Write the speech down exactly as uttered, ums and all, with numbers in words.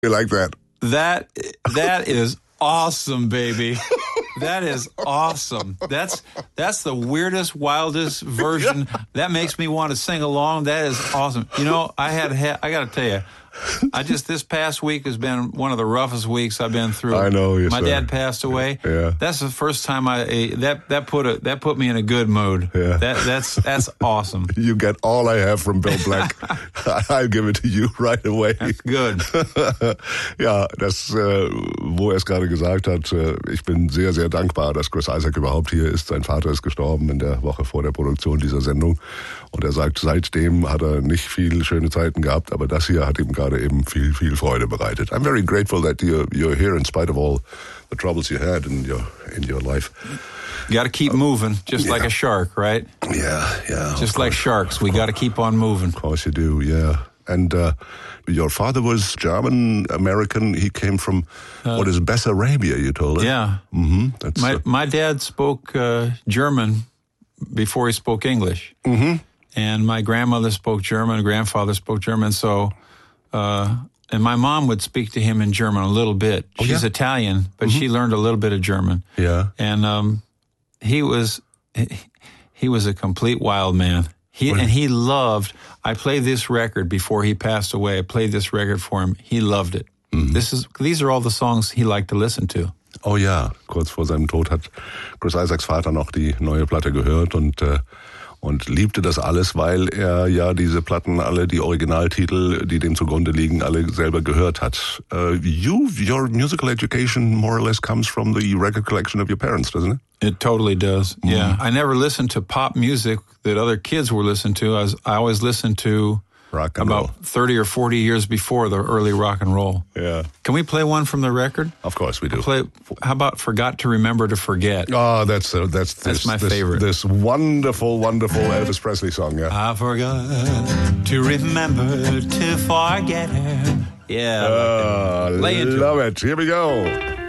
You like that? That that is awesome, baby. That is awesome. That's that's the weirdest, wildest version. Yeah. That makes me want to sing along. That is awesome. You know, I had I got to tell you, I just this past week has been one of the roughest weeks I've been through. I know. Yes, My sir. dad passed away. Yeah. That's the first time I that that put a that put me in a good mood. Yeah. That that's that's awesome. You get all I have from Bill Black. I'll give it to you right away. That's good. Ja, das, äh, wo er es gerade gesagt hat, äh, ich bin sehr, sehr dankbar, dass Chris Isaak überhaupt hier ist. Sein Vater ist gestorben in der Woche vor der Produktion dieser Sendung. Und er sagt, seitdem hat er nicht viele schöne Zeiten gehabt, aber das hier hat ihm gerade eben viel, viel Freude bereitet. I'm very grateful that you're, you're here in spite of all the troubles you had in your, in your life. You got to keep moving, just yeah. like a shark, right? Yeah, yeah. Just like sharks, we got to keep on moving. Of course you do, yeah. And uh, your father was German, American. He came from, uh, what is Bessarabia, you told us? Yeah. Mm-hmm. That's, my, uh, my dad spoke uh, German before he spoke English. Mm-hmm. And my grandmother spoke German, grandfather spoke German, so... Uh, and my mom would speak to him in German a little bit. Oh, She's yeah? Italian, but Mm-hmm. she learned a little bit of German. Yeah. And um, he was he was a complete wild man. He and he loved. I played this record before he passed away. I played this record for him. He loved it. Mm-hmm. This is these are all the songs he liked to listen to. Oh ja, kurz vor seinem Tod hat Chris Isaaks Vater noch die neue Platte gehört und äh, und liebte das alles, weil er ja diese Platten alle, die Originaltitel, die dem zugrunde liegen, alle selber gehört hat. Uh, you, your musical education more or less comes from the record collection of your parents, doesn't it? It totally does. Mm-hmm. Yeah, I never listened to pop music that other kids were listening to. I, was, I always listened to rock and about roll. thirty or forty years before the early rock and roll. Yeah. Can we play one from the record? Of course we do. I'll play. How about "Forgot to Remember to Forget"? Oh, that's uh, that's that's this, my this, favorite. This wonderful, wonderful Elvis Presley song. Yeah. I forgot to remember to forget her. Yeah. Uh, Lay into love it. Here we go.